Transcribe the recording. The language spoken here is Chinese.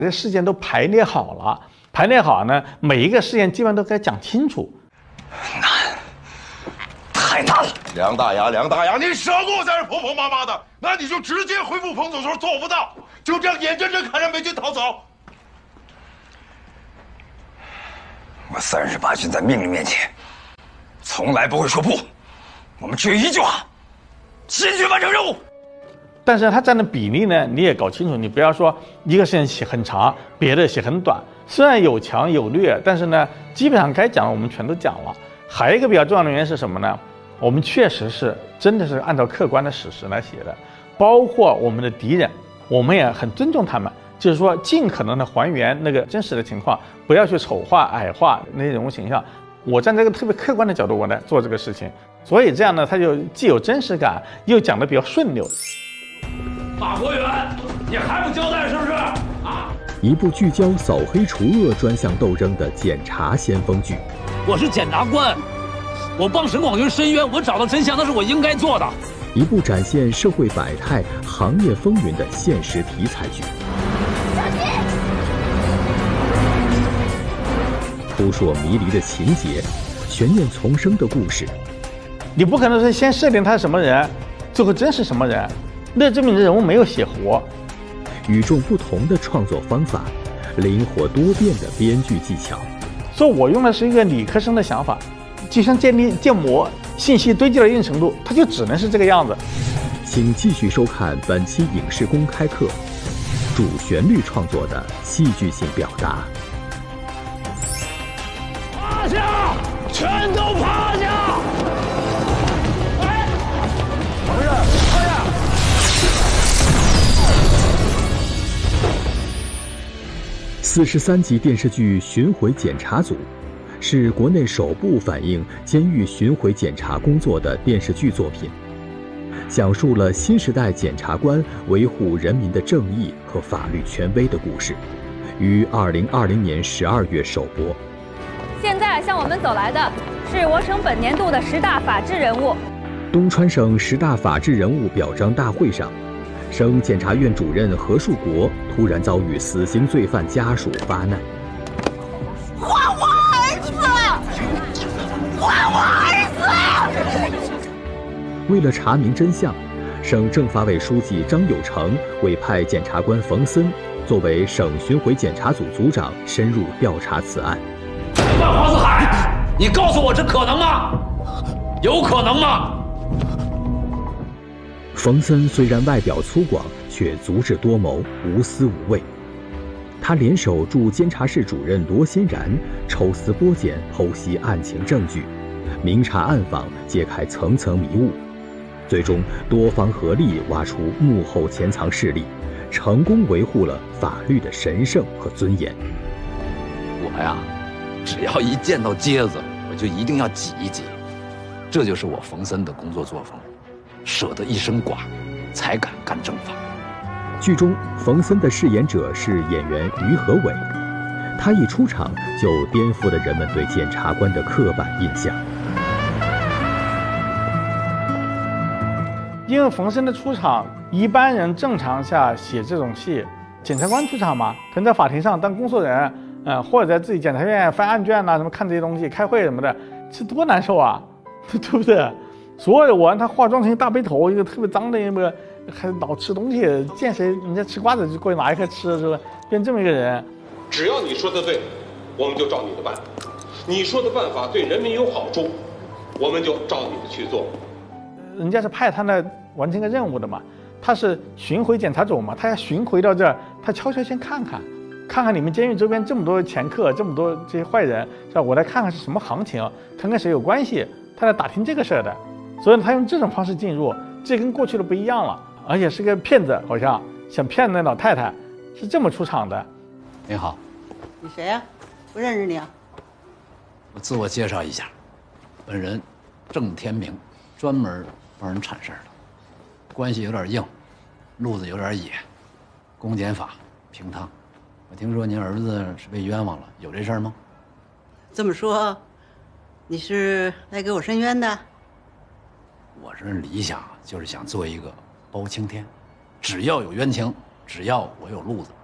这事件都排列好了，排列好呢，每一个事件基本上都该讲清楚。 难，太难了。 梁大牙，你少给我在这婆婆妈妈的，那你就直接恢复彭总说做不到，就这样眼睁睁看着美军逃走。 我38军在命令面前，从来不会说不。我们只有一句话：坚决完成任务。 但是它占的比例呢，你也搞清楚，你不要说一个事情写很长，别的写很短。虽然有强有劣，但是呢，基本上该讲的我们全都讲了。还有一个比较重要的原因是什么呢？我们确实是真的是按照客观的史实来写的，包括我们的敌人，我们也很尊重他们。就是说，尽可能的还原那个真实的情况，不要去丑化、矮化那些人物形象。我站在一个特别客观的角度，我来做这个事情，所以这样呢，它就既有真实感，又讲得比较顺溜。 马国元，你还不交代是不是？啊！ 一部聚焦扫黑除恶专项斗争的检察先锋剧。 我是检察官，我帮沈广军申冤，我找到真相，那是我应该做的。 一部展现社会百态、行业风云的现实题材剧。扑朔迷离的情节，悬念丛生的故事。 你不可能是先设定他是什么人，最后真是什么人，那证明人物没有写活。 与众不同的创作方法，灵活多变的编剧技巧。 所以我用的是一个理科生的想法，就像建模，信息堆积到一定程度，它就只能是这个样子。 请继续收看本期影视公开课，主旋律创作的戏剧性表达。 趴下，全都趴下！哎，不是，趴下 ！43集电视剧《巡回检查组》是国内首部反映监狱巡回检查工作的电视剧作品，讲述了新时代检察官维护人民的正义和法律权威的故事，于2020年12月首播。 现在向我们走来的是我省本年度的10大法治人物。 东川省10大法治人物表彰大会上，省检察院主任何树国突然遭遇死刑罪犯家属发难。 还我儿子！还我儿子！ 为了查明真相，省政法委书记张友成委派检察官冯森作为省巡回检查组组长，深入调查此案。 万黄四海，你告诉我这可能吗？有可能吗？ 冯森虽然外表粗犷，却足智多谋，无私无畏。他联手驻监察室主任罗欣然，抽丝剥茧，剖析案情证据，明察暗访，揭开层层迷雾，最终多方合力挖出幕后潜藏势力，成功维护了法律的神圣和尊严。 我呀，只要一见到疖子，我就一定要挤一挤，这就是我冯森的工作作风，舍得一身剐，才敢干正法。 剧中，冯森的饰演者是演员于和伟，他一出场就颠覆了人们对检察官的刻板印象。 因为冯森的出场，一般人正常下写这种戏，检察官出场嘛，可能在法庭上当工作人，或者在自己检察院翻案卷呐，什么看这些东西，开会什么的，这多难受啊，对不对？所有我让他化妆成一大背头，一个特别脏的一个，还老吃东西，见谁人家吃瓜子就过去拿一颗吃，是吧？变这么一个人。 只要你说的对，我们就照你的办；你说的办法对人民有好处，我们就照你的去做。 人家是派他来完成个任务的嘛，他是巡回检查组嘛，他要巡回到这儿，他悄悄先看看你们监狱周边这么多前客，这么多这些坏人，是吧？我来看看是什么行情，看跟谁有关系，他来打听这个事儿的。所以他用这种方式进入，这跟过去的不一样了，而且是个骗子，好像想骗那老太太，是这么出场的。 你好， 你谁呀？不认识你啊？ 我自我介绍一下，本人郑天明，专门帮人铲事儿的，关系有点硬，路子有点野，公检法平趟。我听说您儿子是被冤枉了，有这事儿吗？ 这么说，你是来给我申冤的？ 我这理想就是想做一个包青天，只要有冤情，只要我有路子，